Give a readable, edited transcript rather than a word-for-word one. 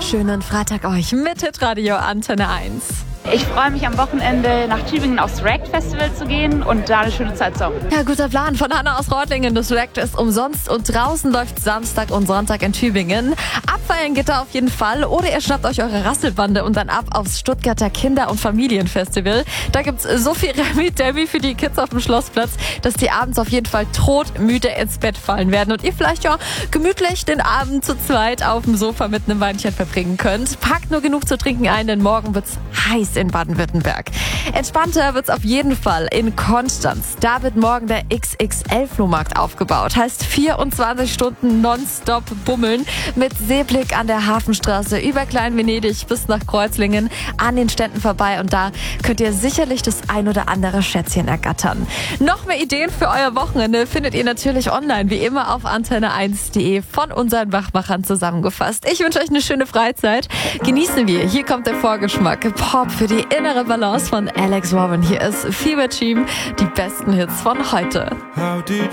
wunderschönen Freitag euch mit Hitradio Antenne 1. Ich freue mich am Wochenende nach Tübingen aufs React Festival zu gehen und da eine schöne Zeit zu haben. Ja, guter Plan von Hanna aus Reutlingen. Das React ist umsonst und draußen läuft Samstag und Sonntag in Tübingen. Abfeiern geht da auf jeden Fall oder ihr schnappt euch eure Rasselbande und dann ab aufs Stuttgarter Kinder- und Familienfestival. Da gibt's so viel Remi-Demi für die Kids auf dem Schlossplatz, dass die abends auf jeden Fall todmüde ins Bett fallen werden und ihr vielleicht ja gemütlich den Abend zu zweit auf dem Sofa mit einem Weinchen verbringen könnt. Packt nur genug zu trinken ein, denn morgen wird's heiß in Baden-Württemberg. Entspannter wird's auf jeden Fall in Konstanz. Da wird morgen der XXL-Flohmarkt aufgebaut. Heißt 24 Stunden nonstop bummeln mit Seeblick an der Hafenstraße über Klein-Venedig bis nach Kreuzlingen an den Ständen vorbei und da könnt ihr sicherlich das ein oder andere Schätzchen ergattern. Noch mehr Ideen für euer Wochenende findet ihr natürlich online, wie immer auf antenne1.de von unseren Wachmachern zusammengefasst. Ich wünsche euch eine schöne Freizeit. Genießen wir. Hier kommt der Vorgeschmack. Pop für die innere Balance von Alex Warren. Hier ist Fever Team, die besten Hits von heute.